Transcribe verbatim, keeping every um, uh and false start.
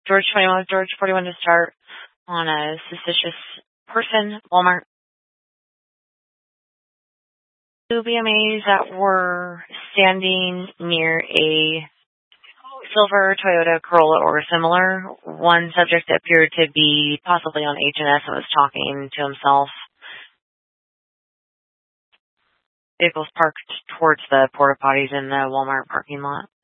George twenty-one with George forty-one to start on a suspicious person, Walmart. Two B M As that were standing near a silver Toyota Corolla or similar. One subject appeared to be possibly on H and S and was talking to himself. Vehicles parked towards the porta potties in the Walmart parking lot.